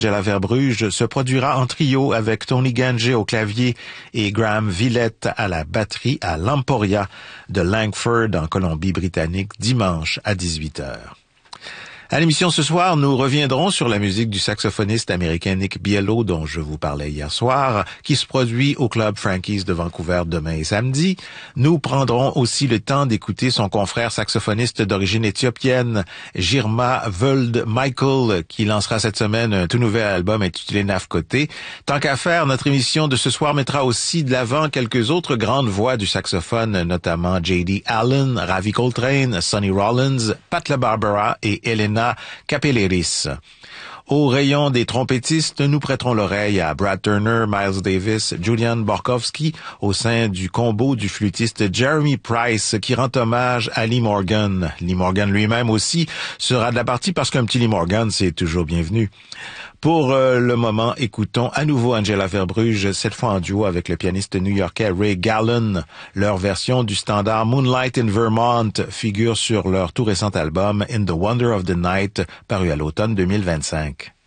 Angela Verbrugge se produira en trio avec Tony Gange au clavier et Graham Villette à la batterie à l'Emporia de Langford en Colombie-Britannique dimanche à 18h. À l'émission ce soir, nous reviendrons sur la musique du saxophoniste américain Nick Bielo dont je vous parlais hier soir, qui se produit au Club Frankie's de Vancouver demain et samedi. Nous prendrons aussi le temps d'écouter son confrère saxophoniste d'origine éthiopienne, Jirma Völd Michael, qui lancera cette semaine un tout nouvel album intitulé Nafkoté. Tant qu'à faire, notre émission de ce soir mettra aussi de l'avant quelques autres grandes voix du saxophone, notamment J.D. Allen, Ravi Coltrane, Sonny Rollins, Pat LaBarbera et Elena Capelleris. Au rayon des trompettistes, nous prêterons l'oreille à Brad Turner, Miles Davis, Julian Borkowski au sein du combo du flûtiste Jeremy Price qui rend hommage à Lee Morgan. Lee Morgan lui-même aussi sera de la partie parce qu'un petit Lee Morgan, c'est toujours bienvenu. Pour le moment, écoutons à nouveau Angela Verbrugge, cette fois en duo avec le pianiste new-yorkais Ray Gallen. Leur version du standard Moonlight in Vermont figure sur leur tout récent album In the Wonder of the Night, paru à l'automne 2025.